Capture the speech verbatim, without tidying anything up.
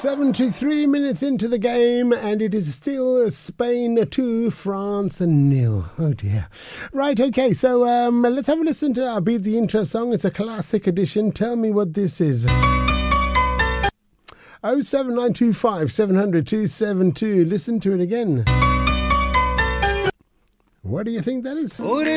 seventy-three minutes into the game, and it is still Spain two, France nil. Oh dear. Right, okay, so um, let's have a listen to our Beat the Intro song. It's a classic edition. Tell me what this is. oh seven nine two five seven hundred two seven two. Listen to it again. What do you think that is?